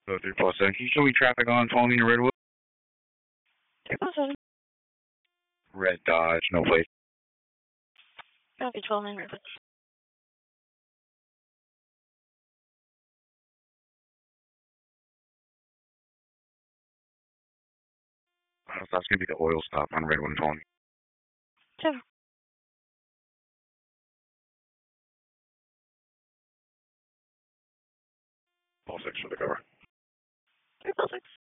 So 347. Can you show me traffic on 20 in Redwood? 347. Red Dodge, no plate. Copy 12 in Redwood. That's going to be the oil stop on Redwood and 20. 2. All 6 for the cover. 346.